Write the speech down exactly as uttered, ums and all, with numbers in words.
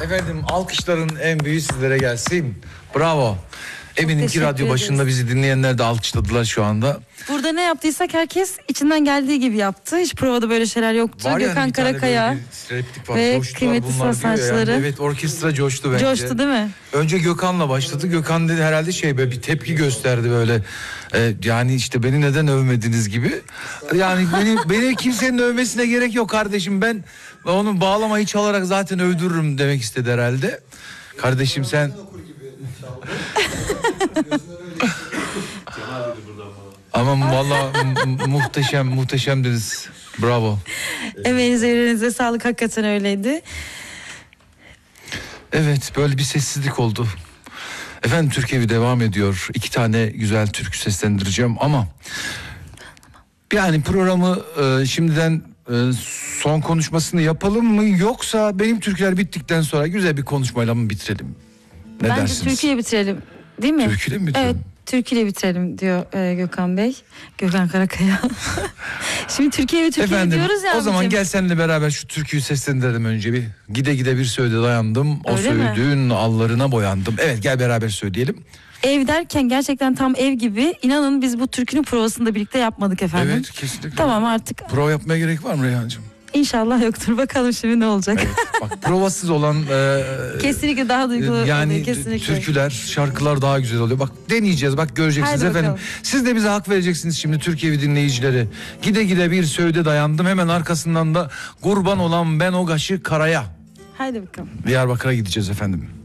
Efendim alkışların en büyüğü sizlere gelsin. Bravo. Eminim ki radyo başında bizi dinleyenler de alkışladılar şu anda. Burada ne yaptıysak herkes içinden geldiği gibi yaptı. Hiç provada böyle şeyler yoktu. Var Gökhan yani Karakaya ve kıymetli sanatçıları. Yani. Evet, orkestra coştu bence. Coştu değil mi? Önce Gökhan'la başladı. Gökhan dedi herhalde şey böyle bir tepki gösterdi böyle. Ee, yani işte beni neden övmediniz gibi. Yani beni, beni kimsenin övmesine gerek yok kardeşim. Ben onun bağlamayı çalarak zaten övdürürüm demek istedi herhalde. Kardeşim sen... Ama vallahi muhteşem muhteşemdiniz. Bravo. Emeğinize, yüreğinize sağlık, hakikaten öyleydi. Evet, böyle bir sessizlik oldu. Efendim Türkiye devam ediyor. İki tane güzel türkü seslendireceğim ama yani programı e, şimdiden e, son konuşmasını yapalım mı, yoksa benim türküler bittikten sonra güzel bir konuşmayla mı bitirelim? Ne Bence dersiniz? türküyle bitirelim. Değil mi? Türküyle mi bitirelim? Evet, türküyle bitirelim diyor e, Gökhan Bey. Gökhan Karakaya. Şimdi Türkiye ve Türkiye Efendim, diyoruz ya. o zaman abicim. gel seninle beraber şu türküyü seslendirelim önce bir. Gide gide bir söğüde dayandım. O Öyle mi? söğüdün allarına boyandım. Evet, gel beraber söyleyelim. Ev derken gerçekten tam ev gibi. İnanın biz bu türkünün provasını da birlikte yapmadık efendim. Evet, kesinlikle. Tamam, artık Prova yapmaya gerek var mı Reyhancığım? İnşallah yoktur. Bakalım şimdi ne olacak. Evet, bak provasız olan e, kesinlikle daha duygulu yani oluyor, kesinlikle. türküler, şarkılar daha güzel oluyor. Bak deneyeceğiz, bak göreceksiniz Haydi efendim. bakalım. Siz de bize hak vereceksiniz şimdi Türkiye'li dinleyicileri. Gide gide bir söğüde dayandım, hemen arkasından da kurban olan ben o gaşı karaya. Haydi bakalım. Diyarbakır'a gideceğiz efendim.